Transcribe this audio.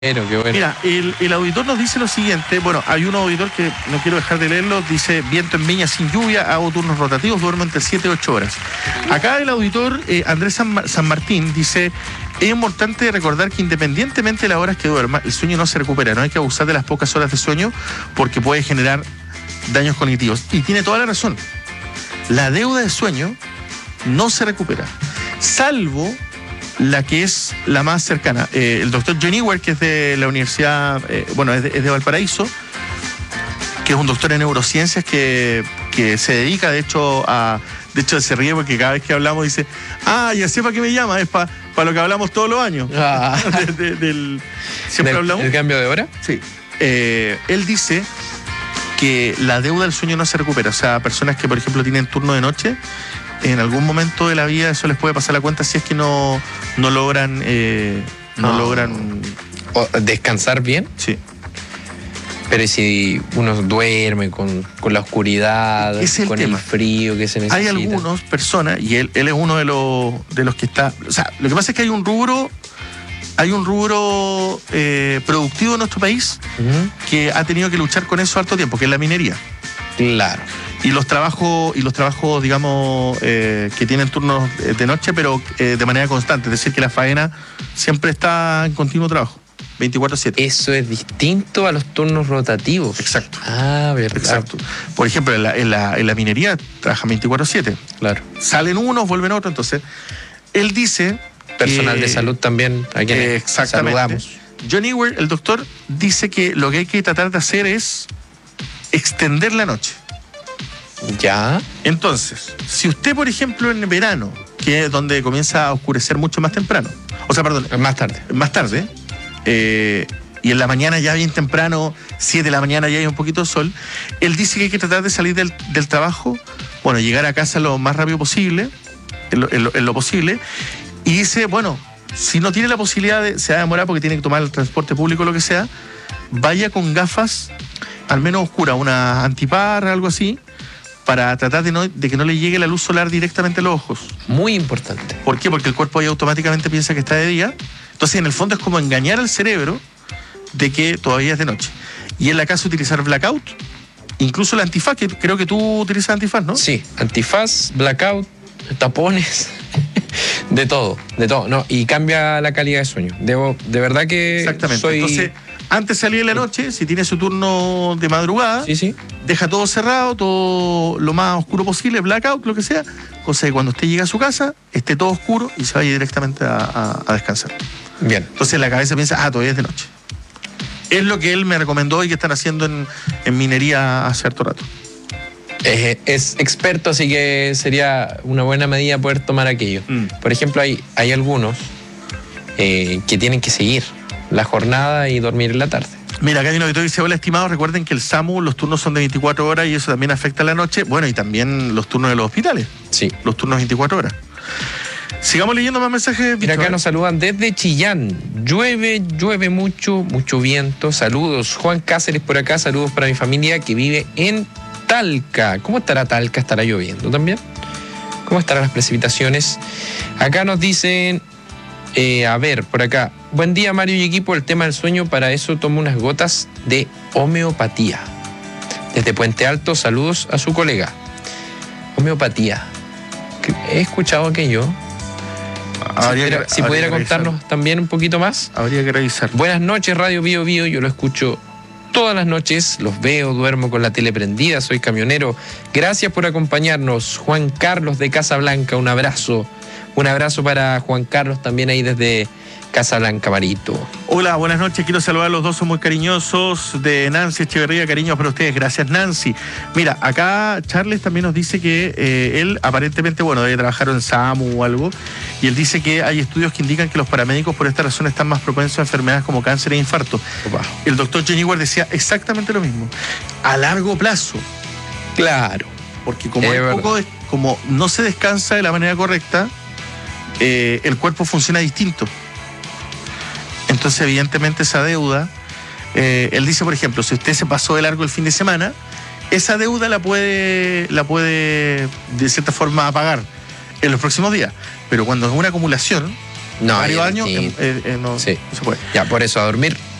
Pero qué bueno. Mira, el auditor nos dice lo siguiente. Bueno, hay un auditor que no quiero dejar de leerlo. Dice: viento en Viña sin lluvia, hago turnos rotativos, duermo entre 7 y 8 horas. Acá el auditor Andrés San Martín dice: es importante recordar que independientemente de las horas que duerma, el sueño no se recupera. No hay que abusar de las pocas horas de sueño porque puede generar daños cognitivos. Y tiene toda la razón. La deuda de sueño no se recupera, salvo la que es la más cercana. El doctor John Ewert, que es de la universidad, es de Valparaíso, que es un doctor en neurociencias que se dedica, de hecho, se ríe porque cada vez que hablamos dice: ya sé para qué me llama, es para lo que hablamos todos los años. Siempre hablamos. ¿El cambio de hora? Sí. Él dice que la deuda del sueño no se recupera. O sea, personas que, por ejemplo, tienen turno de noche, en algún momento de la vida eso les puede pasar la cuenta si es que no logran ¿O descansar bien? Sí. Pero si uno duerme con la oscuridad, con el frío que se necesita. Hay algunas personas, y él es uno de los que está. O sea, lo que pasa es que hay un rubro productivo en nuestro país que ha tenido que luchar con eso harto tiempo, que es la minería. Claro. Y los trabajos, digamos, que tienen turnos de noche, pero de manera constante. Es decir, que la faena siempre está en continuo trabajo, 24/7. Eso es distinto a los turnos rotativos. Exacto. Verdad. Exacto. Por ejemplo, en la minería trabajan 24/7. Claro. Salen unos, vuelven otros. Entonces, él dice... Personal de salud también, a quienes saludamos. John Ewert, el doctor, dice que lo que hay que tratar de hacer es extender la noche. Ya. Entonces, si usted, por ejemplo, en verano, que es donde comienza a oscurecer mucho más temprano, Más tarde, y en la mañana ya bien temprano, 7 de la mañana ya hay un poquito de sol, él dice que hay que tratar de salir del trabajo, llegar a casa lo más rápido posible, en lo posible, y dice, si no tiene la posibilidad se va a demorar porque tiene que tomar el transporte público o lo que sea, vaya con gafas, al menos oscuras, una antipar, algo así, para tratar de que no le llegue la luz solar directamente a los ojos. Muy importante. ¿Por qué? Porque el cuerpo ahí automáticamente piensa que está de día. Entonces, en el fondo es como engañar al cerebro de que todavía es de noche. Y en la casa utilizar blackout, incluso el antifaz, que creo que tú utilizas antifaz, ¿no? Sí, antifaz, blackout, tapones, de todo. No, y cambia la calidad de sueño. De verdad que exactamente. Entonces, antes de salir en la noche, si tiene su turno de madrugada, sí. Deja todo cerrado, todo lo más oscuro posible, blackout, lo que sea, cosa que cuando usted llegue a su casa, esté todo oscuro y se vaya directamente a descansar. Bien. Entonces la cabeza piensa, todavía es de noche. Es lo que él me recomendó y que están haciendo en minería hace harto rato. Es experto, así que sería una buena medida poder tomar aquello. Por ejemplo, hay algunos que tienen que seguir la jornada y dormir en la tarde. Mira, acá hay un auditor que dice: hola, estimados, recuerden que el SAMU, los turnos son de 24 horas y eso también afecta a la noche. Bueno, y también los turnos de los hospitales. Sí. Los turnos 24 horas. Sigamos leyendo más mensajes. Mira, acá nos saludan desde Chillán. Llueve mucho viento. Saludos. Juan Cáceres por acá. Saludos para mi familia que vive en Talca. ¿Cómo estará Talca? ¿Estará lloviendo también? ¿Cómo estarán las precipitaciones? Acá nos dicen... por acá. Buen día, Mario y equipo. El tema del sueño, para eso tomo unas gotas de homeopatía. Desde Puente Alto, saludos a su colega. Homeopatía. He escuchado aquello. Si pudiera contarnos también un poquito más. Habría que revisar. Buenas noches, Radio Bio Bio. Yo lo escucho todas las noches. Los veo, duermo con la tele prendida. Soy camionero. Gracias por acompañarnos. Juan Carlos de Casablanca, un abrazo. Un abrazo para Juan Carlos también ahí desde Casablanca, Marito. Hola, buenas noches. Quiero saludar a los dos, son muy cariñosos. De Nancy Echeverría, cariños para ustedes. Gracias, Nancy. Mira, acá Charles también nos dice que él aparentemente, debe trabajar en SAMU o algo, y él dice que hay estudios que indican que los paramédicos por esta razón están más propensos a enfermedades como cáncer e infarto. Opa. El doctor John Ewert decía exactamente lo mismo. A largo plazo. Claro. Porque como no se descansa de la manera correcta, el cuerpo funciona distinto. Entonces, evidentemente, esa deuda, él dice, por ejemplo, si usted se pasó de largo el fin de semana, esa deuda la puede de cierta forma pagar en los próximos días. Pero cuando es una acumulación, No, varios ya, años, sí. no Sí. se puede. Ya, por eso, a dormir